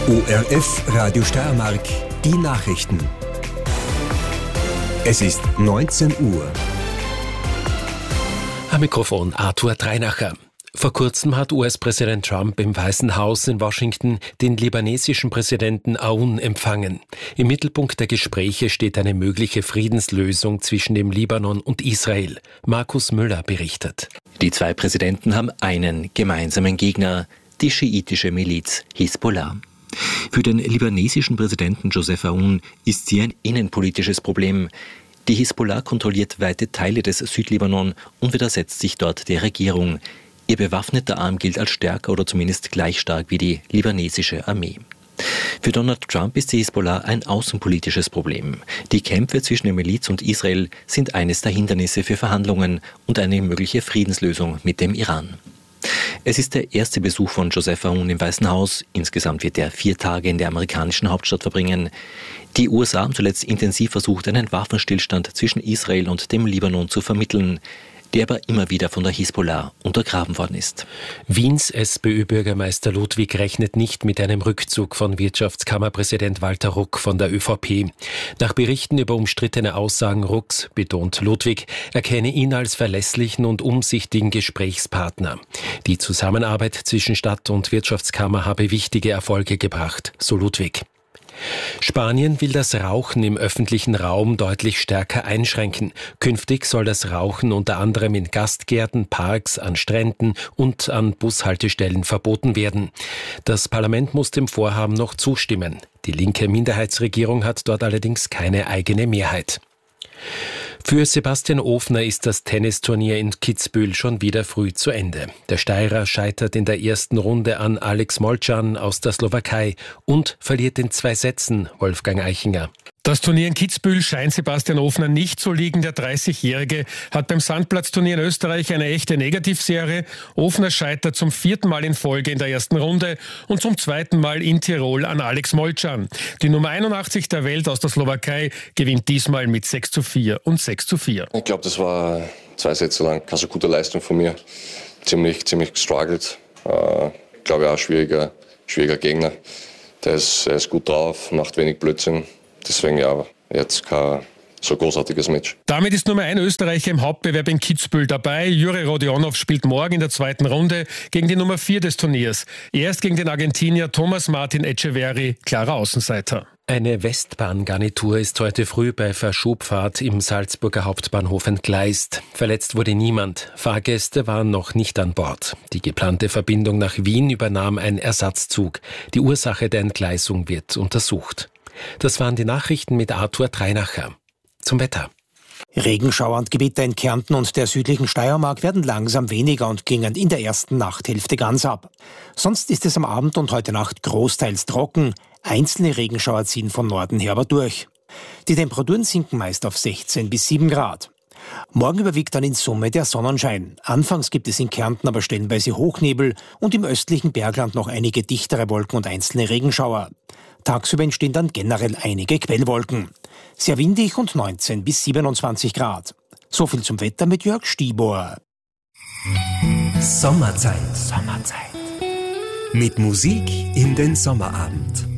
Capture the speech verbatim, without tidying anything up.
O R F Radio Steiermark, die Nachrichten. Es ist neunzehn Uhr. Am Mikrofon Arthur Dreinacher. Vor kurzem hat U S-Präsident Trump im Weißen Haus in Washington den libanesischen Präsidenten Aoun empfangen. Im Mittelpunkt der Gespräche steht eine mögliche Friedenslösung zwischen dem Libanon und Israel. Markus Müller berichtet. Die zwei Präsidenten haben einen gemeinsamen Gegner, die schiitische Miliz Hisbollah. Für den libanesischen Präsidenten Joseph Aoun ist sie ein innenpolitisches Problem. Die Hisbollah kontrolliert weite Teile des Südlibanon und widersetzt sich dort der Regierung. Ihr bewaffneter Arm gilt als stärker oder zumindest gleich stark wie die libanesische Armee. Für Donald Trump ist die Hisbollah ein außenpolitisches Problem. Die Kämpfe zwischen der Miliz und Israel sind eines der Hindernisse für Verhandlungen und eine mögliche Friedenslösung mit dem Iran. Es ist der erste Besuch von Joseph Aoun im Weißen Haus. Insgesamt wird er vier Tage in der amerikanischen Hauptstadt verbringen. Die U S A haben zuletzt intensiv versucht, einen Waffenstillstand zwischen Israel und dem Libanon zu vermitteln, der aber immer wieder von der Hisbollah untergraben worden ist. Wiens SPÖ-Bürgermeister Ludwig rechnet nicht mit einem Rückzug von Wirtschaftskammerpräsident Walter Ruck von der ÖVP. Nach Berichten über umstrittene Aussagen Rucks betont Ludwig, er kenne ihn als verlässlichen und umsichtigen Gesprächspartner. Die Zusammenarbeit zwischen Stadt und Wirtschaftskammer habe wichtige Erfolge gebracht, so Ludwig. Spanien will das Rauchen im öffentlichen Raum deutlich stärker einschränken. Künftig soll das Rauchen unter anderem in Gastgärten, Parks, an Stränden und an Bushaltestellen verboten werden. Das Parlament muss dem Vorhaben noch zustimmen. Die linke Minderheitsregierung hat dort allerdings keine eigene Mehrheit. Für Sebastian Ofner ist das Tennisturnier in Kitzbühel schon wieder früh zu Ende. Der Steirer scheitert in der ersten Runde an Alex Molcan aus der Slowakei und verliert in zwei Sätzen, Wolfgang Eichinger. Das Turnier in Kitzbühel scheint Sebastian Ofner nicht zu liegen. Der dreißigjährige hat beim Sandplatzturnier in Österreich eine echte Negativserie. Ofner scheitert zum vierten Mal in Folge in der ersten Runde und zum zweiten Mal in Tirol an Alex Molcan. Die Nummer einundachtzig der Welt aus der Slowakei gewinnt diesmal mit sechs zu vier und sechs zu vier. Ich glaube, das war zwei Sätze lang keine so gute Leistung von mir. Ziemlich, ziemlich gestruggelt. Äh, ich glaube, auch ein schwieriger, schwieriger Gegner. Der ist, der ist gut drauf, macht wenig Blödsinn. Deswegen ja, jetzt kein so großartiges Match. Damit ist Nummer ein Österreicher im Hauptbewerb in Kitzbühel dabei. Juri Rodionov spielt morgen in der zweiten Runde gegen die Nummer vier des Turniers. Erst gegen den Argentinier Thomas Martin Etcheverry, klarer Außenseiter. Eine Westbahngarnitur ist heute früh bei Verschubfahrt im Salzburger Hauptbahnhof entgleist. Verletzt wurde niemand. Fahrgäste waren noch nicht an Bord. Die geplante Verbindung nach Wien übernahm ein Ersatzzug. Die Ursache der Entgleisung wird untersucht. Das waren die Nachrichten mit Arthur Dreinacher. Zum Wetter. Regenschauer und Gewitter in Kärnten und der südlichen Steiermark werden langsam weniger und klingen in der ersten Nachthälfte ganz ab. Sonst ist es am Abend und heute Nacht großteils trocken. Einzelne Regenschauer ziehen von Norden her aber durch. Die Temperaturen sinken meist auf sechzehn bis sieben Grad. Morgen überwiegt dann in Summe der Sonnenschein. Anfangs gibt es in Kärnten aber stellenweise Hochnebel und im östlichen Bergland noch einige dichtere Wolken und einzelne Regenschauer. Tagsüber entstehen dann generell einige Quellwolken. Sehr windig und neunzehn bis siebenundzwanzig Grad. So viel zum Wetter mit Jörg Stibor. Sommerzeit. Sommerzeit. Mit Musik in den Sommerabend.